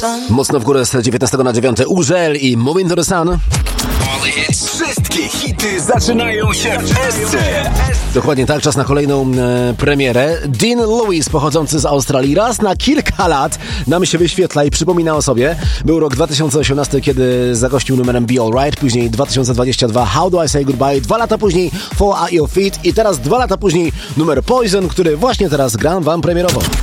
Mocno w górę z 19 na 9 Uzel i Moving to the Sun. Wszystkie hity zaczynają się w SC. Dokładnie tak, czas na kolejną premierę. Dean Lewis, pochodzący z Australii, raz na kilka lat nam się wyświetla i przypomina o sobie. Był rok 2018, kiedy zagościł numerem Be Alright, później 2022 How Do I Say Goodbye, 2 lata później Fall at Your Feet i teraz 2 lata później numer Poison, który właśnie teraz gram wam premierowo.